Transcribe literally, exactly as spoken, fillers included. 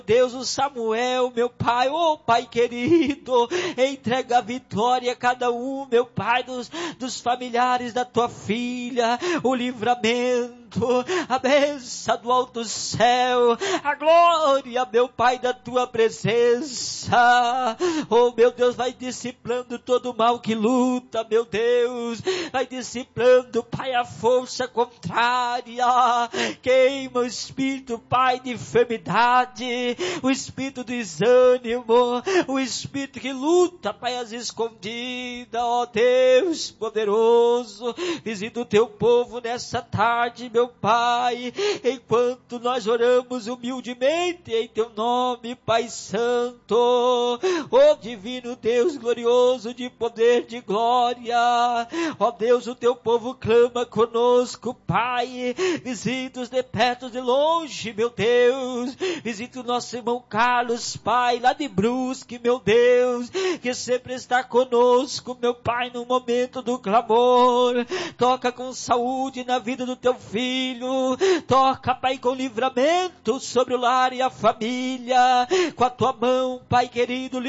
Deus, o Samuel, meu Pai, oh Pai querido, entrega a vitória a cada um, meu Pai, dos, dos familiares da tua filha, o livramento, a bênção do alto céu, a glória, meu Pai, da tua presença. Oh meu Deus, vai disciplinando todo o mal que luta, meu Deus, vai disciplinando, Pai, a força contrária, queima o espírito, Pai, de enfermidade, o espírito do desânimo, o espírito que luta, Pai, às escondidas. Ó Deus poderoso, visita o teu povo nessa tarde, meu Pai, enquanto nós oramos humildemente em teu nome, Pai Santo. Ó divino Deus glorioso, de poder, de glória, ó Deus, o teu povo clama conosco, Pai, visita os de perto, de longe, meu Deus, visita o nosso irmão Carlos, Pai, lá de Brusque, meu Deus, que sempre está conosco, meu Pai, no momento do clamor. Toca com saúde na vida do teu filho, toca, Pai, com livramento sobre o lar e a família, com a tua mão, Pai querido,